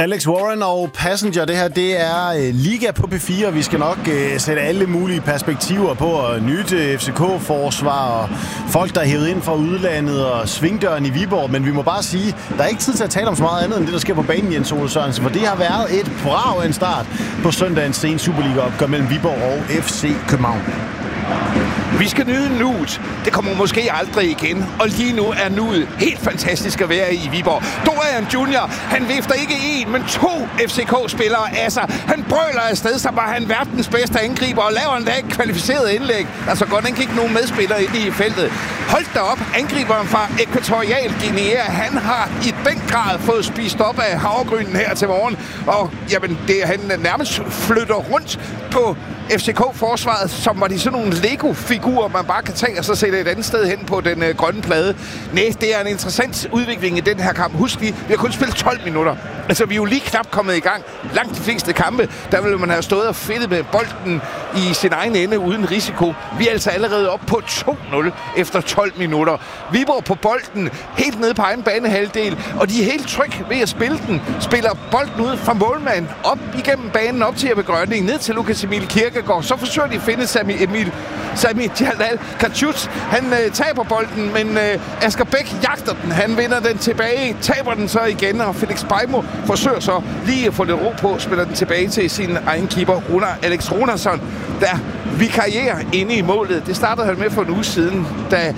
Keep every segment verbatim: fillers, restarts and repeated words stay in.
Alex Warren og Passenger, det her, det er Liga på P fire. Vi skal nok uh, sætte alle mulige perspektiver på og nytte F C K-forsvar og folk, der er hævet ind fra udlandet og svingdøren i Viborg. Men vi må bare sige, der er ikke tid til at tale om så meget andet end det, der sker på banen, Jens Ole Sørensen. For det har været et brav en start på søndagens sene Superliga-opgør mellem Viborg og F C København. Vi skal nyde nuet. Det kommer måske aldrig igen. Og lige nu er nuet helt fantastisk at være i Viborg. Dorian Junior, han vifter ikke en, men to F C K-spillere af sig. Han brøler afsted, så var han verdens bedste angriber og laver en dag kvalificeret indlæg. Altså godt nok ikke nogen medspillere inde i feltet. Hold da op, angriberen fra Ækvatorial Guinea, han har i den grad fået spist op af havregrynen her til morgen. Og jamen, det, han nærmest flytter rundt på F C K-forsvaret, som var de sådan nogle Lego-figurer, man bare kan tage og så sætte et andet sted hen på den øh, grønne plade. Næh, det er en interessant udvikling i den her kamp. Husk lige, vi har kun spillet tolv minutter. Altså, vi er jo lige knap kommet i gang. Langt de fleste kampe, der ville man have stået og fedtet med bolden i sin egen ende uden risiko. Vi er altså allerede op på to nul efter tolv minutter. Viborg på bolden, helt nede på egen banehalvdel, og de er helt trygge ved at spille den. Spiller bolden ud fra målmanden, op igennem banen, op til Jeppe Grønning, ned til Lukas Emil Kirkegaard. Så forsøger de at finde Sami Emil Sami Jalal Kachut. Han øh, taber bolden, men øh, Asger Bæk jagter den. Han vinder den tilbage, taber den så igen, og Felix Beimo forsøger så lige at få lidt ro på, spiller den tilbage til sin egen keeper, Runar Alex Runarsson, der vikarierer inde i målet. Det startede han med for en uge siden, da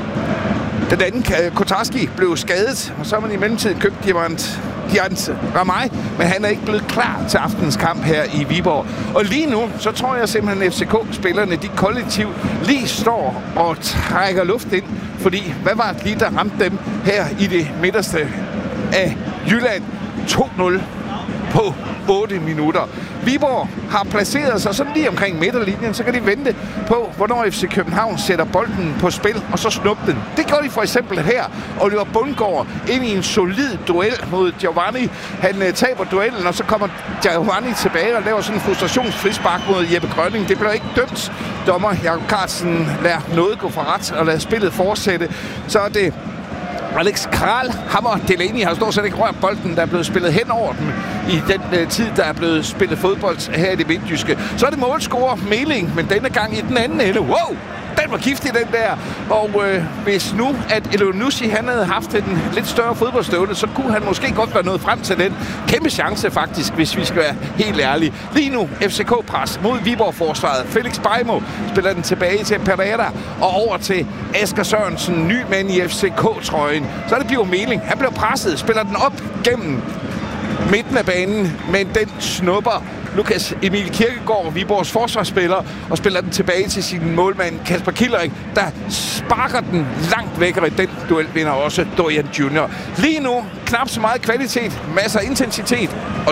den anden Kotarski blev skadet, og så har man i mellemtiden købt Diamant Diant Ramay, men han er ikke blevet klar til aftenens kamp her i Viborg. Og lige nu, så tror jeg simpelthen, at F C K-spillerne, de kollektivt lige står og trækker luft ind, fordi hvad var det lige, der ramte dem her i det midterste af Jylland? to nul på otte minutter. Viborg har placeret sig sådan lige omkring midterlinjen, så kan de vente på, hvornår F C København sætter bolden på spil, og så snuppe den. Det gør de for eksempel her. Oliver Bundgaard ind i en solid duel mod Giovanni. Han uh, taber duellen, og så kommer Giovanni tilbage og laver sådan en frustrationsfrispark mod Jeppe Grønning. Det bliver ikke dømt. Dommer Jakob Carlsen lader noget gå for ret og lader spillet fortsætte. Så er det Alex Kral, Hammer Delaney har stort set ikke rørt bolden, der er blevet spillet hen over dem i den øh, tid, der er blevet spillet fodbold her i det midtjyske. Så er det målscorer Meling, men denne gang i den anden ende. Wow! Den var giftig, den der. Og øh, hvis nu, at Elionussi, han havde haft en lidt større fodboldstøvle, så kunne han måske godt være nået frem til den. Kæmpe chance faktisk, hvis vi skal være helt ærlige. Lige nu, F C K-pres mod Viborg-forsvaret. Felix Beimo spiller den tilbage til Pereira og over til Asger Sørensen, ny mand i F C K-trøjen. Så er det Bjørn Meling. Han bliver presset, spiller den op gennem midten af banen, men den snupper Lukas Emil Kirkegaard, Viborgs forsvarsspiller, og spiller den tilbage til sin målmand Kasper Killerik, der sparker den langt væk, og i den duel vinder også Dorian Junior. Lige nu knap så meget kvalitet, masser af intensitet og